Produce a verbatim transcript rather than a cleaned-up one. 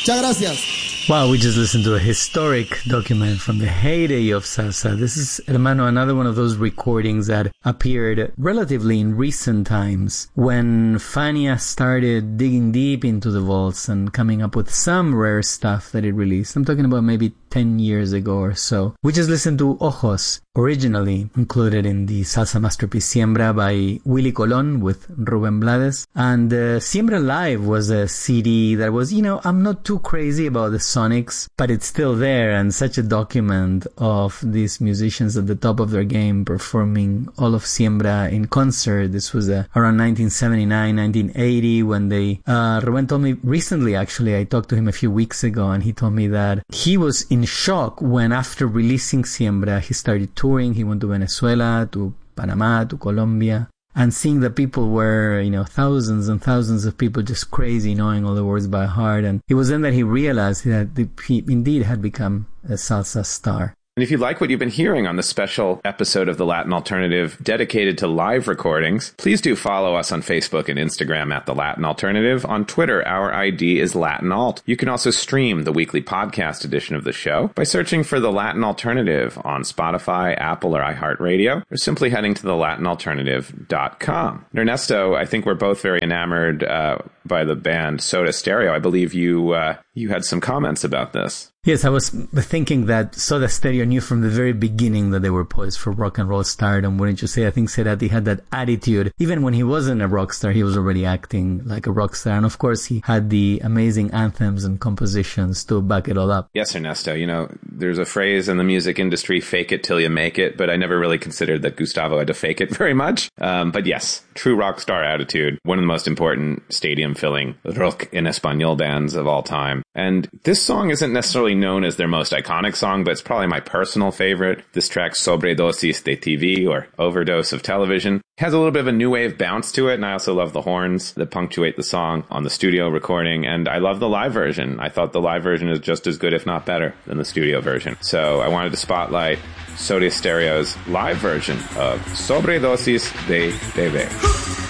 Muchas gracias. Wow, we just listened to a historic document from the heyday of salsa. This is, hermano, another one of those recordings that appeared relatively in recent times when Fania started digging deep into the vaults and coming up with some rare stuff that it released. I'm talking about maybe ten years ago or so. We just listened to Ojos, originally included in the salsa masterpiece Siembra by Willy Colón with Rubén Blades. And uh, Siembra Live was a C D that was, you know, I'm not too crazy about the sonics, but it's still there, and such a document of these musicians at the top of their game performing all of Siembra in concert. This was uh, around nineteen seventy-nine, nineteen eighty when they, uh, Rubén told me recently, actually, I talked to him a few weeks ago, and he told me that he was in shock when after releasing Siembra, he started touring. He went to Venezuela, to Panama, to Colombia, and seeing that people were, you know, thousands and thousands of people just crazy knowing all the words by heart. And it was then that he realized that he indeed had become a salsa star. And if you like what you've been hearing on this special episode of The Latin Alternative dedicated to live recordings, please do follow us on Facebook and Instagram at The Latin Alternative. On Twitter, our I D is Latin Alt. You can also stream the weekly podcast edition of the show by searching for The Latin Alternative on Spotify, Apple, or iHeartRadio, or simply heading to the latin alternative dot com. Ernesto, I think we're both very enamored uh, by the band Soda Stereo. I believe you uh, you had some comments about this. Yes, I was thinking that Soda Stereo knew from the very beginning that they were poised for rock and roll stardom. Wouldn't you say? I think Cerati had that attitude. Even when he wasn't a rock star, he was already acting like a rock star. And of course, he had the amazing anthems and compositions to back it all up. Yes, Ernesto. You know, there's a phrase in the music industry, fake it till you make it. But I never really considered that Gustavo had to fake it very much. Um, but yes, true rock star attitude. One of the most important stadium-filling rock en español bands of all time. And this song isn't necessarily known as their most iconic song, but it's probably my personal favorite. This track, Sobredosis de T V, or Overdose of Television, has a little bit of a new wave bounce to it, and I also love the horns that punctuate the song on the studio recording, and I love the live version. I thought the live version is just as good, if not better, than the studio version. So I wanted to spotlight Soda Stereo's live version of Sobredosis de T V.